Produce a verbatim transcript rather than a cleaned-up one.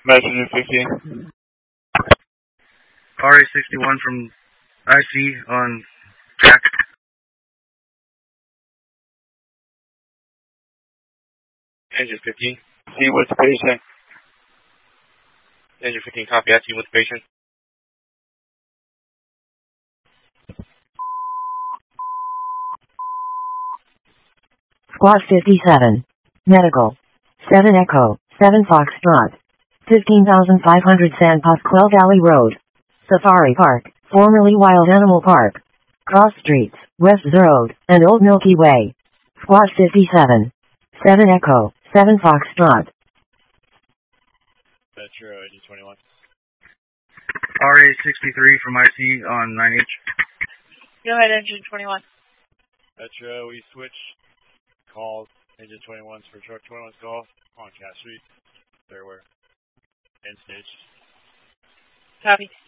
Messenger fifteen. R A sixty-one from I C on Jack. Engine fifteen. See what's the patient? Engine fifteen, copy. I see with the patient. Squad fifty-seven. Medical. seven Echo. seven Foxtrot. fifteen thousand five hundred Sandpath Quell Valley Road. Safari Park, formerly Wild Animal Park. Cross Streets, West Road, and Old Milky Way. Squad fifty-seven. seven Echo. seven Foxtrot. Metro, Engine twenty-one. R A sixty-three from I C on nine H. Go ahead, Engine twenty-one. Metro, we switch calls. Engine twenty-one's for truck twenty-one's call on Cass Street. Fairware. End stage. Copy.